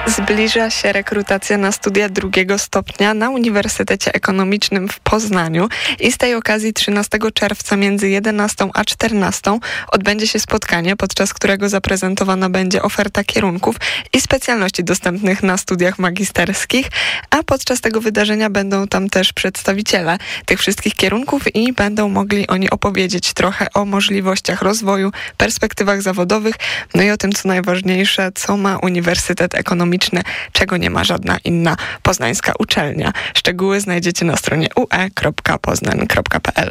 Zbliża się rekrutacja na studia drugiego stopnia na Uniwersytecie Ekonomicznym w Poznaniu i z tej okazji 13 czerwca między 11 a 14 odbędzie się spotkanie, podczas którego zaprezentowana będzie oferta kierunków i specjalności dostępnych na studiach magisterskich, a podczas tego wydarzenia będą tam też przedstawiciele tych wszystkich kierunków i będą mogli oni opowiedzieć trochę o możliwościach rozwoju, perspektywach zawodowych, no i o tym, co najważniejsze, co ma Uniwersytet Ekonomiczny, czego nie ma żadna inna poznańska uczelnia. Szczegóły znajdziecie na stronie ue.poznań.pl.